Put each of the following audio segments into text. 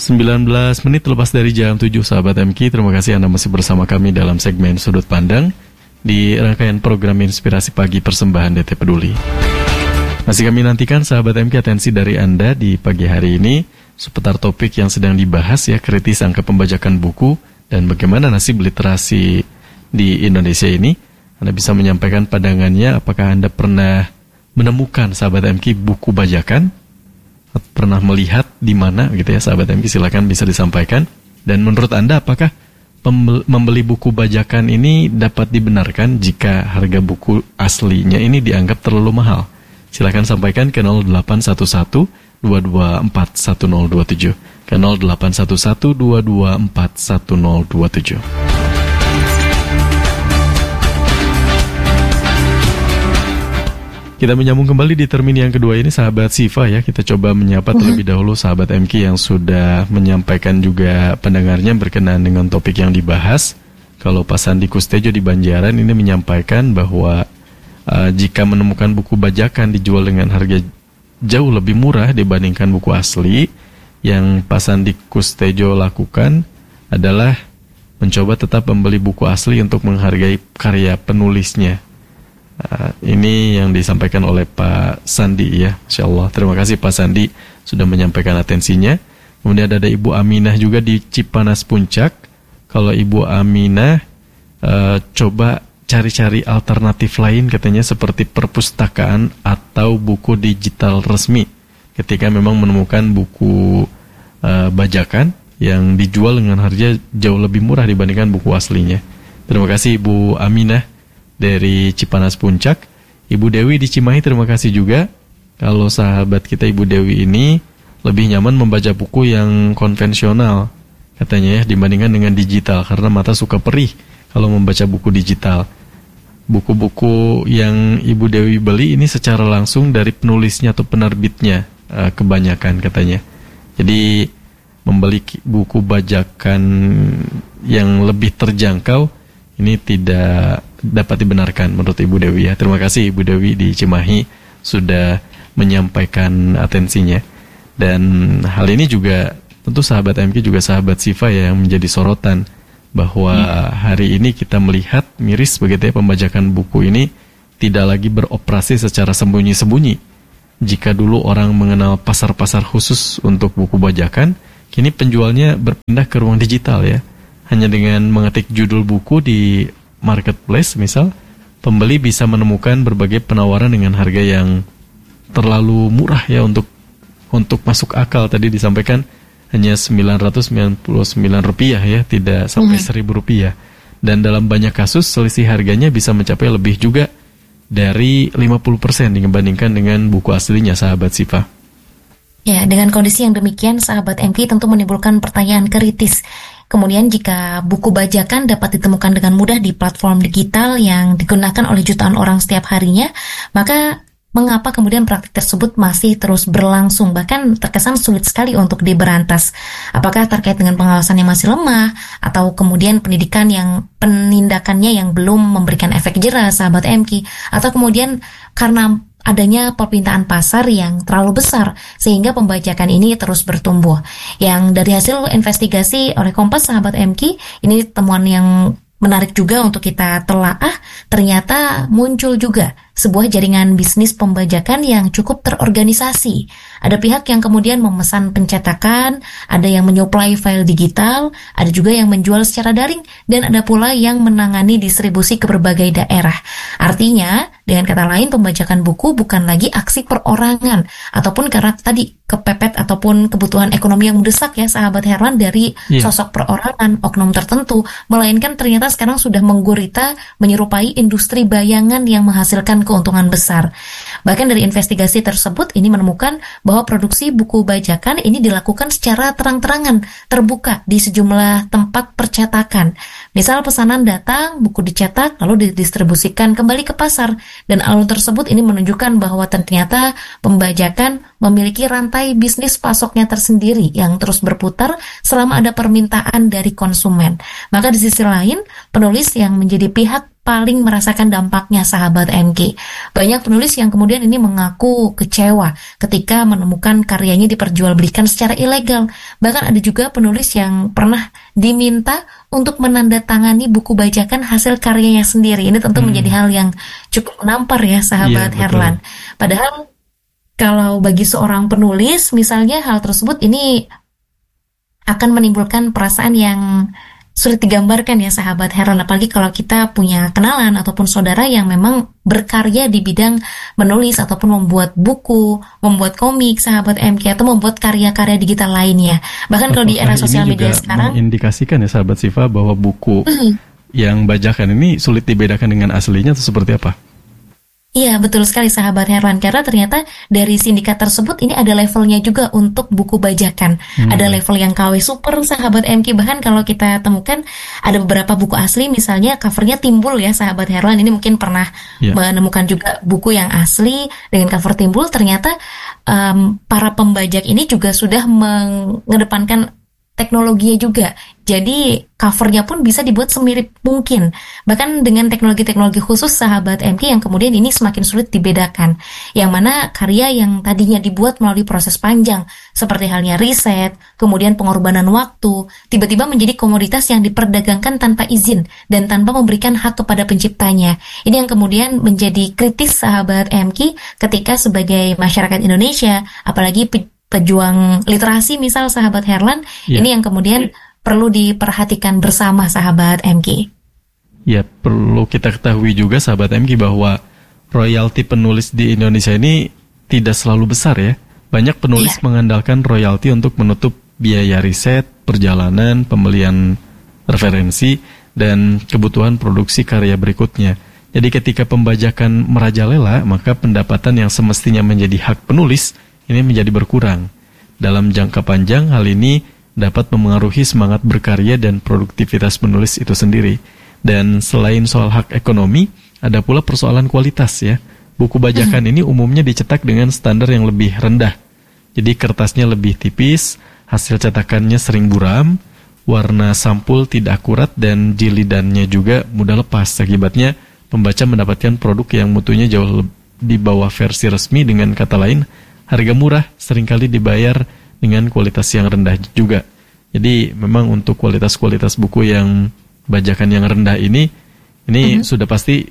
19 menit lepas dari jam 7, sahabat MQ. Terima kasih Anda masih bersama kami dalam segmen Sudut Pandang di rangkaian program Inspirasi Pagi persembahan DT Peduli. Masih kami nantikan sahabat MQ atensi dari Anda di pagi hari ini seputar topik yang sedang dibahas ya, kritis angka pembajakan buku dan bagaimana nasib literasi di Indonesia ini. Anda bisa menyampaikan pandangannya, apakah Anda pernah menemukan sahabat MQ buku bajakan? Pernah melihat di mana gitu ya sahabat MQ, silakan bisa disampaikan. Dan menurut Anda apakah membeli buku bajakan ini dapat dibenarkan jika harga buku aslinya ini dianggap terlalu mahal? Silakan sampaikan ke 0811 224 1027 ke 0811 224 1027. Kita menyambung kembali di termin yang kedua ini sahabat Siva ya. Kita coba menyapa terlebih dahulu sahabat MQ yang sudah menyampaikan juga pendengarnya berkenaan dengan topik yang dibahas. Kalau Pak Sandi Kustejo di Banjaran ini menyampaikan bahwa jika menemukan buku bajakan dijual dengan harga jauh lebih murah dibandingkan buku asli, yang Pak Sandi Kustejo lakukan adalah mencoba tetap membeli buku asli untuk menghargai karya penulisnya. Ini yang disampaikan oleh Pak Sandi ya, Masya Allah. Terima kasih Pak Sandi sudah menyampaikan atensinya. Kemudian ada Ibu Aminah juga di Cipanas Puncak. Kalau Ibu Aminah coba cari-cari alternatif lain katanya seperti perpustakaan atau buku digital resmi ketika memang menemukan buku bajakan yang dijual dengan harga jauh lebih murah dibandingkan buku aslinya. Terima kasih Ibu Aminah dari Cipanas Puncak. Ibu Dewi di Cimahi, terima kasih juga. Kalau sahabat kita Ibu Dewi ini lebih nyaman membaca buku yang konvensional katanya ya, dibandingkan dengan digital karena mata suka perih kalau membaca buku digital. Buku-buku yang Ibu Dewi beli ini secara langsung dari penulisnya atau penerbitnya kebanyakan katanya. Jadi membeli buku bajakan yang lebih terjangkau ini tidak dapat dibenarkan menurut Ibu Dewi ya. Terima kasih Ibu Dewi di Cimahi sudah menyampaikan atensinya. Dan hal ini juga tentu sahabat MQ juga sahabat Siva ya yang menjadi sorotan bahwa hari ini kita melihat miris begitu ya, pembajakan buku ini tidak lagi beroperasi secara sembunyi-sembunyi. Jika dulu orang mengenal pasar-pasar khusus untuk buku bajakan, kini penjualnya berpindah ke ruang digital ya. Hanya dengan mengetik judul buku di marketplace misal, pembeli bisa menemukan berbagai penawaran dengan harga yang terlalu murah ya untuk masuk akal. Tadi disampaikan hanya Rp999 ya, tidak sampai Rp1.000. Dan dalam banyak kasus selisih harganya bisa mencapai lebih juga dari 50% dibandingkan dengan buku aslinya sahabat Siva. Ya, dengan kondisi yang demikian sahabat MQ tentu menimbulkan pertanyaan kritis. Kemudian jika buku bajakan dapat ditemukan dengan mudah di platform digital yang digunakan oleh jutaan orang setiap harinya, maka mengapa kemudian praktik tersebut masih terus berlangsung, bahkan terkesan sulit sekali untuk diberantas? Apakah terkait dengan pengawasan yang masih lemah, atau kemudian penindakannya yang belum memberikan efek jera sahabat MQ, atau kemudian karena adanya permintaan pasar yang terlalu besar sehingga pembajakan ini terus bertumbuh? Yang dari hasil investigasi oleh Kompas sahabat MQ, ini temuan yang menarik juga untuk kita telaah. Ternyata muncul juga sebuah jaringan bisnis pembajakan yang cukup terorganisasi. Ada pihak yang kemudian memesan pencetakan, ada yang menyuplai file digital, ada juga yang menjual secara daring, dan ada pula yang menangani distribusi ke berbagai daerah. Artinya, dengan kata lain, pembajakan buku bukan lagi aksi perorangan, ataupun karena tadi kepepet ataupun kebutuhan ekonomi yang mendesak ya sahabat Herlan dari sosok perorangan, oknum tertentu, melainkan ternyata sekarang sudah menggurita menyerupai industri bayangan yang menghasilkan keuntungan besar. Bahkan dari investigasi tersebut ini menemukan bahwa produksi buku bajakan ini dilakukan secara terang-terangan, terbuka di sejumlah tempat percetakan. Misal pesanan datang, buku dicetak, lalu didistribusikan kembali ke pasar. Dan alur tersebut ini menunjukkan bahwa ternyata pembajakan memiliki rantai bisnis pasoknya tersendiri yang terus berputar selama ada permintaan dari konsumen. Maka di sisi lain, penulis yang menjadi pihak paling merasakan dampaknya sahabat MK. Banyak penulis yang kemudian ini mengaku kecewa ketika menemukan karyanya diperjualbelikan secara ilegal. Bahkan ada juga penulis yang pernah diminta untuk menandatangani buku bajakan hasil karyanya sendiri. Ini tentu menjadi hal yang cukup menampar ya sahabat Herlan. Padahal kalau bagi seorang penulis misalnya hal tersebut ini akan menimbulkan perasaan yang sulit digambarkan ya sahabat Herlan, apalagi kalau kita punya kenalan ataupun saudara yang memang berkarya di bidang menulis ataupun membuat buku, membuat komik sahabat MK, atau membuat karya-karya digital lainnya. Bahkan kalau di era sosial media sekarang mengindikasikan ya sahabat Siva bahwa buku yang bajakan ini sulit dibedakan dengan aslinya atau seperti apa? Iya, betul sekali sahabat Herlan, karena ternyata dari sindikat tersebut ini ada levelnya juga untuk buku bajakan. Ada level yang KW super sahabat MK, bahkan kalau kita temukan ada beberapa buku asli misalnya covernya timbul ya sahabat Herlan. Ini mungkin pernah menemukan juga buku yang asli dengan cover timbul. Ternyata para pembajak ini juga sudah mengedepankan teknologinya juga. Jadi covernya pun bisa dibuat semirip mungkin. Bahkan dengan teknologi-teknologi khusus sahabat MK yang kemudian ini semakin sulit dibedakan. Yang mana karya yang tadinya dibuat melalui proses panjang, seperti halnya riset, kemudian pengorbanan waktu, tiba-tiba menjadi komoditas yang diperdagangkan tanpa izin dan tanpa memberikan hak kepada penciptanya. Ini yang kemudian menjadi kritis sahabat MK ketika sebagai masyarakat Indonesia, apalagi pejuang literasi misal sahabat Herlan, ini yang kemudian perlu diperhatikan bersama sahabat MK. Ya, perlu kita ketahui juga sahabat MK bahwa royalti penulis di Indonesia ini tidak selalu besar ya. Banyak penulis mengandalkan royalti untuk menutup biaya riset, perjalanan, pembelian referensi, dan kebutuhan produksi karya berikutnya. Jadi ketika pembajakan merajalela, maka pendapatan yang semestinya menjadi hak penulis ini menjadi berkurang. Dalam jangka panjang, hal ini dapat memengaruhi semangat berkarya dan produktivitas penulis itu sendiri. Dan selain soal hak ekonomi, ada pula persoalan kualitas ya. Buku bajakan ini umumnya dicetak dengan standar yang lebih rendah. Jadi kertasnya lebih tipis, hasil cetakannya sering buram, warna sampul tidak akurat, dan jilidannya juga mudah lepas. Akibatnya, pembaca mendapatkan produk yang mutunya jauh di bawah versi resmi. Dengan kata lain, harga murah seringkali dibayar dengan kualitas yang rendah juga. Jadi memang untuk kualitas-kualitas buku yang bajakan yang rendah ini sudah pasti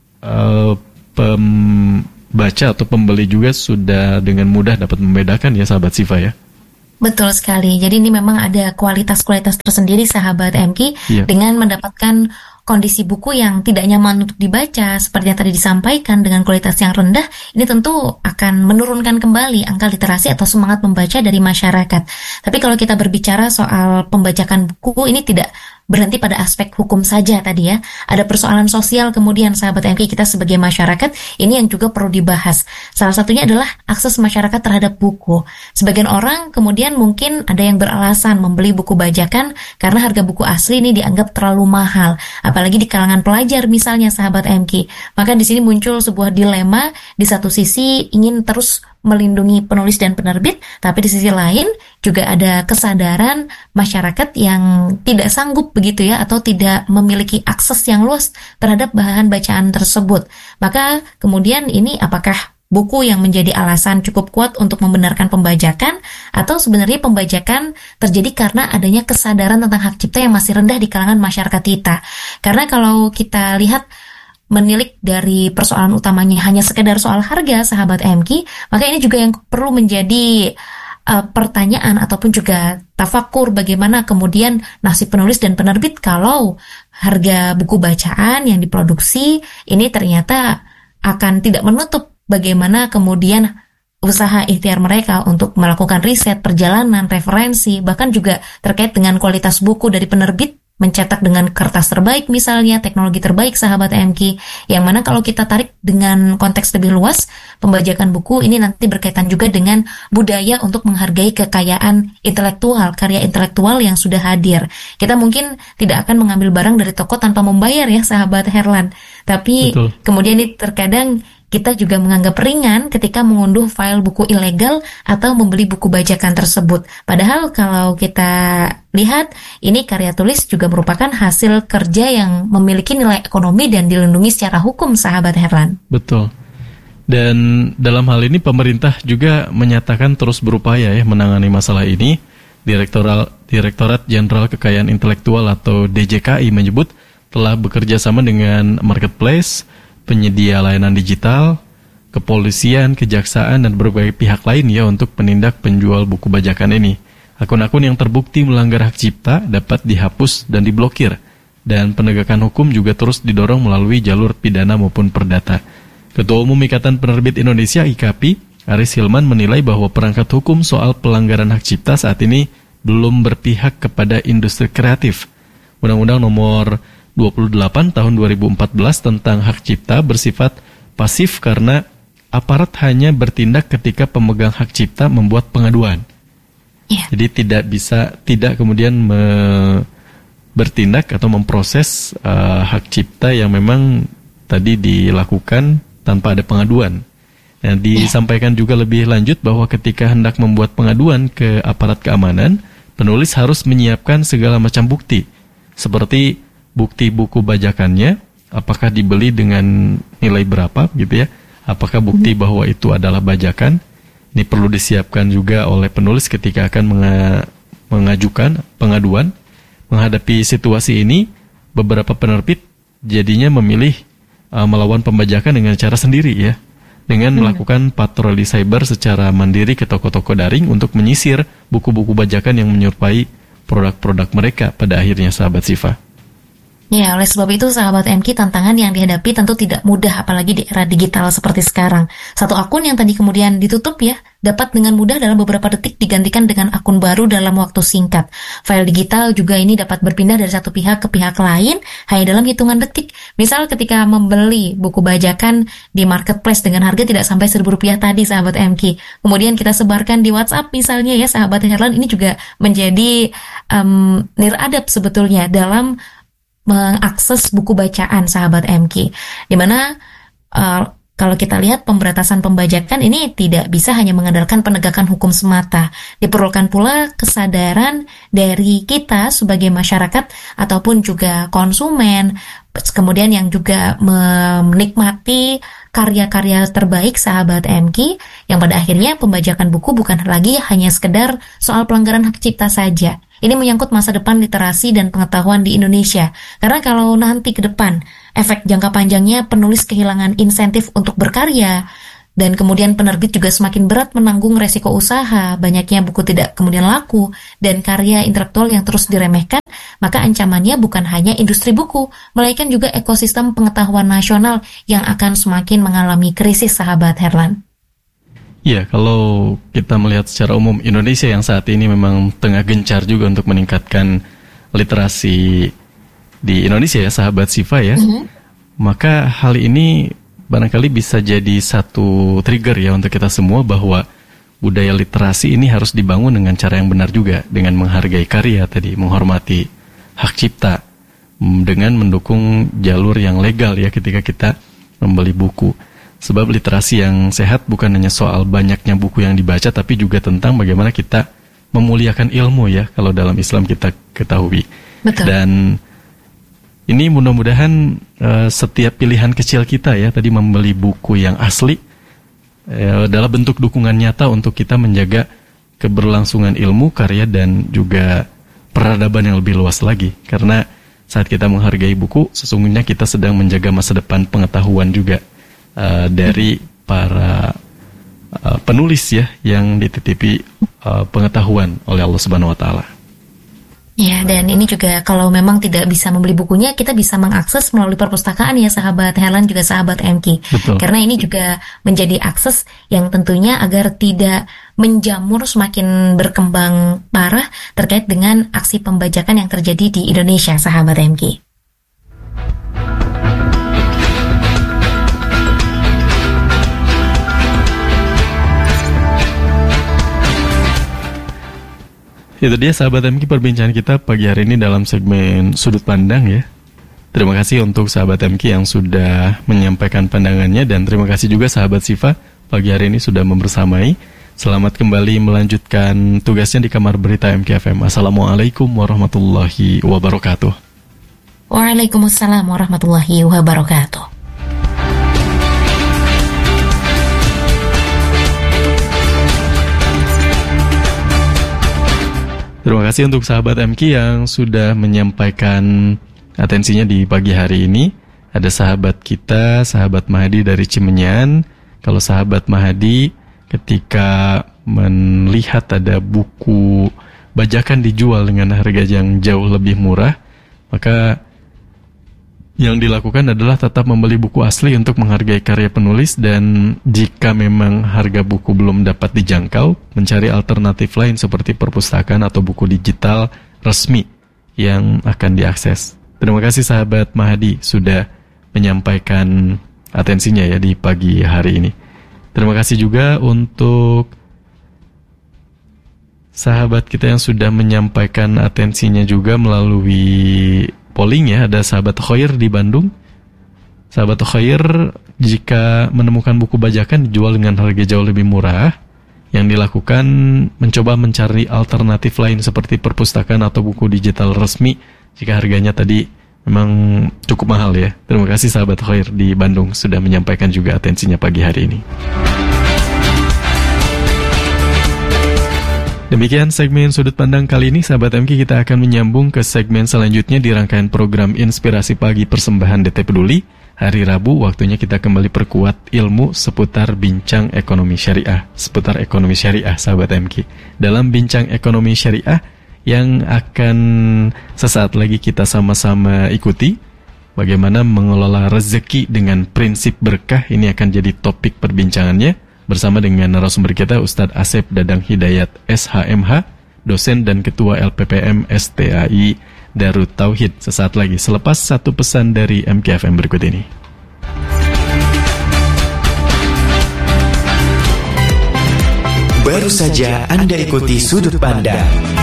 pembaca atau pembeli juga sudah dengan mudah dapat membedakan ya sahabat Siva ya. Betul sekali. Jadi ini memang ada kualitas-kualitas tersendiri sahabat MK dengan mendapatkan kondisi buku yang tidak nyaman untuk dibaca seperti yang tadi disampaikan dengan kualitas yang rendah, ini tentu akan menurunkan kembali angka literasi atau semangat membaca dari masyarakat. Tapi kalau kita berbicara soal pembajakan buku, ini tidak berhenti pada aspek hukum saja tadi ya. Ada persoalan sosial kemudian sahabat MK, kita sebagai masyarakat ini yang juga perlu dibahas. Salah satunya adalah akses masyarakat terhadap buku. Sebagian orang kemudian mungkin ada yang beralasan membeli buku bajakan karena harga buku asli ini dianggap terlalu mahal, apalagi di kalangan pelajar misalnya sahabat MK. Maka di sini muncul sebuah dilema, di satu sisi ingin terus melindungi penulis dan penerbit, tapi di sisi lain juga ada kesadaran masyarakat yang tidak sanggup begitu ya, atau tidak memiliki akses yang luas terhadap bahan bacaan tersebut. Maka kemudian ini apakah buku yang menjadi alasan cukup kuat untuk membenarkan pembajakan, atau sebenarnya pembajakan terjadi karena adanya kesadaran tentang hak cipta yang masih rendah di kalangan masyarakat kita. Karena kalau kita lihat menilik dari persoalan utamanya hanya sekedar soal harga sahabat MK, maka ini juga yang perlu menjadi pertanyaan ataupun juga tafakur bagaimana kemudian nasib penulis dan penerbit kalau harga buku bacaan yang diproduksi ini ternyata akan tidak menutup bagaimana kemudian usaha ikhtiar mereka untuk melakukan riset, perjalanan, referensi, bahkan juga terkait dengan kualitas buku dari penerbit, mencetak dengan kertas terbaik misalnya, teknologi terbaik sahabat MK, yang mana kalau kita tarik dengan konteks lebih luas, pembajakan buku ini nanti berkaitan juga dengan budaya untuk menghargai kekayaan intelektual, karya intelektual yang sudah hadir. Kita mungkin tidak akan mengambil barang dari toko tanpa membayar ya sahabat Herlan, tapi kemudian ini terkadang kita juga menganggap ringan ketika mengunduh file buku ilegal atau membeli buku bajakan tersebut. Padahal kalau kita lihat, ini karya tulis juga merupakan hasil kerja yang memiliki nilai ekonomi dan dilindungi secara hukum, sahabat Herlan. Betul. Dan dalam hal ini pemerintah juga menyatakan terus berupaya ya menangani masalah ini. Direktorat Jenderal Kekayaan Intelektual atau DJKI menyebut telah bekerja sama dengan marketplace, penyedia layanan digital, kepolisian, kejaksaan, dan berbagai pihak lain ya untuk menindak penjual buku bajakan ini. Akun-akun yang terbukti melanggar hak cipta dapat dihapus dan diblokir, dan penegakan hukum juga terus didorong melalui jalur pidana maupun perdata. Ketua Umum Ikatan Penerbit Indonesia IKAPI, Aris Hilman menilai bahwa perangkat hukum soal pelanggaran hak cipta saat ini belum berpihak kepada industri kreatif. Undang-Undang Nomor 28 tahun 2014 tentang hak cipta bersifat pasif karena aparat hanya bertindak ketika pemegang hak cipta membuat pengaduan. Yeah. Jadi tidak kemudian bertindak atau memproses hak cipta yang memang tadi dilakukan tanpa ada pengaduan. Nah, disampaikan juga lebih lanjut bahwa ketika hendak membuat pengaduan ke aparat keamanan, penulis harus menyiapkan segala macam bukti, seperti bukti buku bajakannya, apakah dibeli dengan nilai berapa gitu ya, apakah bukti bahwa itu adalah bajakan. Ini perlu disiapkan juga oleh penulis ketika akan mengajukan pengaduan. Menghadapi situasi ini, beberapa penerbit jadinya memilih melawan pembajakan dengan cara sendiri ya, dengan melakukan patroli cyber secara mandiri ke toko-toko daring untuk menyisir buku-buku bajakan yang menyerupai produk-produk mereka pada akhirnya, sahabat Sifa. Ya, oleh sebab itu sahabat MK, tantangan yang dihadapi tentu tidak mudah apalagi di era digital seperti sekarang. Satu akun yang tadi kemudian ditutup ya, dapat dengan mudah dalam beberapa detik digantikan dengan akun baru dalam waktu singkat. File digital juga ini dapat berpindah dari satu pihak ke pihak lain hanya dalam hitungan detik. Misal ketika membeli buku bajakan di marketplace dengan harga tidak sampai Rp1.000 tadi, sahabat MK. Kemudian kita sebarkan di WhatsApp misalnya ya, sahabat Herlan, ini juga menjadi niradab sebetulnya dalam mengakses buku bacaan, sahabat MK. Dimana kalau kita lihat pemberantasan pembajakan ini tidak bisa hanya mengandalkan penegakan hukum semata. Diperlukan pula kesadaran dari kita sebagai masyarakat ataupun juga konsumen, kemudian yang juga menikmati karya-karya terbaik, sahabat MK, yang pada akhirnya pembajakan buku bukan lagi hanya sekedar soal pelanggaran hak cipta saja. Ini menyangkut masa depan literasi dan pengetahuan di Indonesia. Karena kalau nanti ke depan, efek jangka panjangnya penulis kehilangan insentif untuk berkarya, dan kemudian penerbit juga semakin berat menanggung resiko usaha, banyaknya buku tidak kemudian laku, dan karya intelektual yang terus diremehkan, maka ancamannya bukan hanya industri buku, melainkan juga ekosistem pengetahuan nasional yang akan semakin mengalami krisis, sahabat Herlan. Ya, kalau kita melihat secara umum, Indonesia yang saat ini memang tengah gencar juga untuk meningkatkan literasi di Indonesia ya, sahabat Sifa ya. Maka hal ini barangkali bisa jadi satu trigger ya untuk kita semua bahwa budaya literasi ini harus dibangun dengan cara yang benar juga, dengan menghargai karya tadi, menghormati hak cipta, dengan mendukung jalur yang legal ya ketika kita membeli buku. Sebab literasi yang sehat bukan hanya soal banyaknya buku yang dibaca, tapi juga tentang bagaimana kita memuliakan ilmu ya, kalau dalam Islam kita ketahui. Betul. Dan ini mudah-mudahan setiap pilihan kecil kita ya, tadi membeli buku yang asli, adalah bentuk dukungan nyata untuk kita menjaga keberlangsungan ilmu, karya, dan juga peradaban yang lebih luas lagi. Karena saat kita menghargai buku, sesungguhnya kita sedang menjaga masa depan pengetahuan juga dari para penulis ya, yang dititipi pengetahuan oleh Allah Subhanahu wa taala. Ya, dan ini juga kalau memang tidak bisa membeli bukunya, kita bisa mengakses melalui perpustakaan ya, sahabat Herlan juga sahabat MK. Betul. Karena ini juga menjadi akses yang tentunya agar tidak menjamur semakin berkembang parah terkait dengan aksi pembajakan yang terjadi di Indonesia, sahabat MK. Itu dia sahabat MK, perbincangan kita pagi hari ini dalam segmen Sudut Pandang ya. Terima kasih untuk sahabat MK yang sudah menyampaikan pandangannya, dan terima kasih juga sahabat Sifa pagi hari ini sudah membersamai. Selamat kembali melanjutkan tugasnya di Kamar Berita MKFM. Assalamualaikum warahmatullahi wabarakatuh. Waalaikumsalam warahmatullahi wabarakatuh. Terima kasih untuk sahabat MK yang sudah menyampaikan atensinya di pagi hari ini. Ada sahabat kita, sahabat Mahdi dari Cimenyan. Kalau sahabat Mahdi ketika melihat ada buku bajakan dijual dengan harga yang jauh lebih murah, maka yang dilakukan adalah tetap membeli buku asli untuk menghargai karya penulis, dan jika memang harga buku belum dapat dijangkau, mencari alternatif lain seperti perpustakaan atau buku digital resmi yang akan diakses. Terima kasih sahabat Mahdi sudah menyampaikan atensinya ya di pagi hari ini. Terima kasih juga untuk sahabat kita yang sudah menyampaikan atensinya juga melalui polling ya. Ada sahabat Khair di Bandung. Sahabat Khair, jika menemukan buku bajakan dijual dengan harga jauh lebih murah, yang dilakukan mencoba mencari alternatif lain seperti perpustakaan atau buku digital resmi jika harganya tadi memang cukup mahal ya. Terima kasih sahabat Khair di Bandung sudah menyampaikan juga atensinya pagi hari ini. Demikian segmen Sudut Pandang kali ini, sahabat MK. Kita akan menyambung ke segmen selanjutnya di rangkaian program Inspirasi Pagi Persembahan DT Peduli. Hari Rabu waktunya kita kembali perkuat ilmu seputar bincang ekonomi syariah. Seputar ekonomi syariah, sahabat MK. Dalam bincang ekonomi syariah yang akan sesaat lagi kita sama-sama ikuti, bagaimana mengelola rezeki dengan prinsip berkah. Ini akan jadi topik perbincangannya bersama dengan narasumber kita Ustadz Asep Dadang Hidayat SHMH, dosen dan ketua LPPM STAI Darut Tauhid. Sesaat lagi selepas satu pesan dari MKFM berikut ini. Baru saja Anda ikuti Sudut Pandang